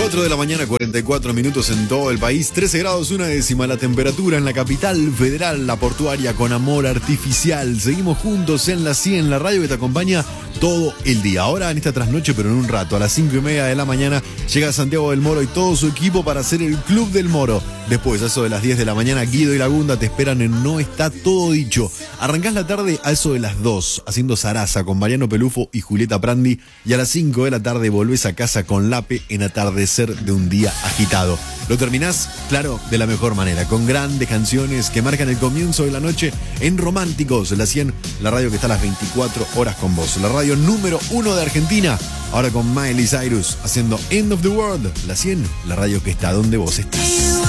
4 de la mañana, 44 minutos en todo el país, 13 grados, 1/10 la temperatura en la capital federal, la portuaria con amor artificial. Seguimos juntos en la 100, la radio que te acompaña todo el día. Ahora en esta trasnoche, pero en un rato, a las 5:30 de la mañana, llega Santiago del Moro y todo su equipo para hacer el Club del Moro. Después, a eso de las 10 de la mañana, Guido y Lagunda te esperan en No Está Todo Dicho. Arrancás la tarde a eso de las 2, haciendo Zaraza con Mariano Pelufo y Julieta Prandi. Y a las 5 de la tarde volvés a casa con Lape en Atardecer de un Día Agitado. Lo terminás, claro, de la mejor manera, con grandes canciones que marcan el comienzo de la noche en Románticos, la 100, la radio que está a las 24 horas con vos. La radio número 1 de Argentina, ahora con Miley Cyrus haciendo End of the World, la 100, la radio que está donde vos estás.